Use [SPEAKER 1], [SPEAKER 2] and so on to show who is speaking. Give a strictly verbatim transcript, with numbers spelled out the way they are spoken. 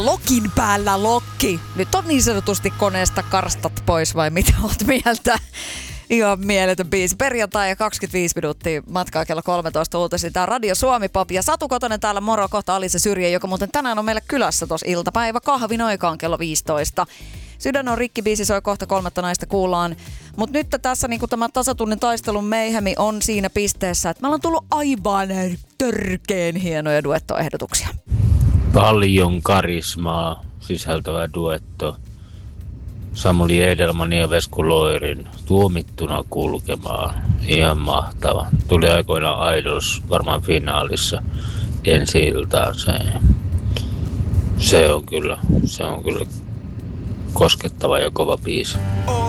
[SPEAKER 1] Lokin päällä lokki. Nyt on niin sanotusti koneesta karstat pois vai mitä oot mieltä? Ihan mieletön biisi. Perjantai ja kaksikymmentäviisi minuuttia matkaa kello kolmetoista uutisia. Tää on Radio Suomi Pop ja Satu Kotonen täällä moro. Kohta Alisa Syrjä, joka muuten tänään on meillä kylässä tuossa iltapäivä kahvin aikaan kello viisitoista. Sydän on rikki, biisi soi kohta kolmatta naista kuullaan. Mutta nyt tässä niinku tämä tasatunnin taistelun meihemi on siinä pisteessä, että meillä on tullut aivan törkeen hienoja duettoehdotuksia.
[SPEAKER 2] Paljon karismaa sisältävä duetto. Samuli Edelman ja Vesku Loirin tuomittuna kulkemaan. Ihan mahtava. Tuli aikoinaan Idols varmaan finaalissa ensi iltaan. Se, se on kyllä, se on kyllä koskettava ja kova biisi.